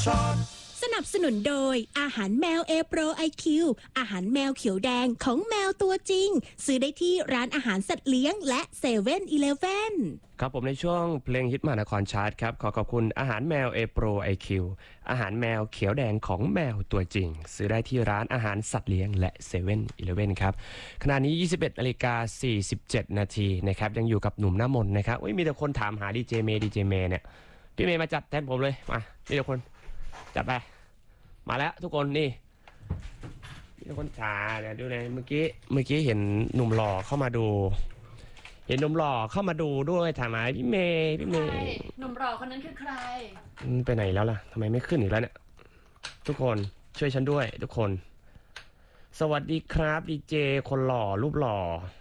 สนับสนุนโดยอาหารแมว A Pro IQ อาหารแมวเขียวแดงของแมวตัวจริงซื้อได้ที่ร้านอาหารสัตว์เลี้ยงและ7 e เ e ่ e อครับผมในช่วงเพลงฮิตมหานครชาร์ตครับขอขอบคุณอาหารแมว A Pro IQ อาหารแมวเขียวแดงของแมวตัวจริงซื้อได้ที่ร้านอาหารสัตว์เลี้ยงและ7 e เ e ่ e ครับขณะนี้ 21:47 นาทีนะครับยังอยู่กับหนุ่มหน้ามนนะครับมีแต่คนถามหาดีเจเมย์เนี่ยพี่เมย์มาจัดแทนผมเลยมามีแต่คนจัดไปมาแล้วทุกคนนี่มีแต่คนจ๋าเนี่ยดูเลยเมื่อกี้เห็นหนุ่มหล่อเข้ามาดูเห็นหนุ่มหล่อเข้ามาดูด้วยถามหาพี่เมย์หนุ่มหล่อคนนั้นคือใครไปไหนแล้วล่ะทำไมไม่ขึ้นอีกแล้วเนี่ยทุกคนช่วยฉันด้วยทุกคนสวัสดีครับดีเจคนหล่อรูปหล่อ